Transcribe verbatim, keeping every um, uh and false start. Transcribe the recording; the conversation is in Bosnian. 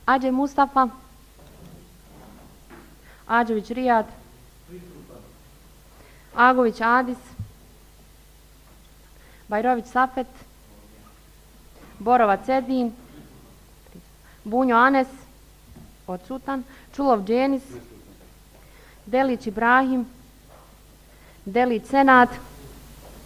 Ađe Mustafa, Ađević Rijad, Agović Adis, Bajrović Safet, Borovac Edin, Bunjo Anes, odsutan, Čulov Dženis, Delić Ibrahim, Delić Senad,